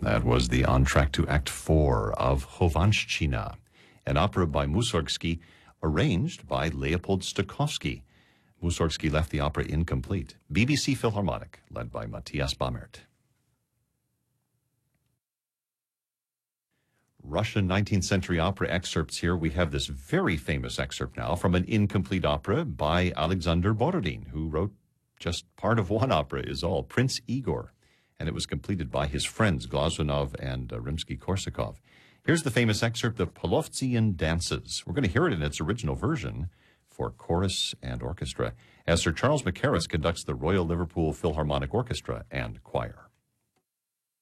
That was the entr'acte to Act 4 of Chovanshchina, an opera by Mussorgsky, arranged by Leopold Stokowski. Mussorgsky left the opera incomplete. BBC Philharmonic, led by Matthias Bammert. Russian 19th century opera excerpts here. We have this very famous excerpt now from an incomplete opera by Alexander Borodin, who wrote just part of one opera is all, Prince Igor, and it was completed by his friends Glazunov and Rimsky-Korsakov. Here's the famous excerpt of Polovtsian Dances. We're going to hear it in its original version for chorus and orchestra, as Sir Charles Mackerras conducts the Royal Liverpool Philharmonic Orchestra and Choir.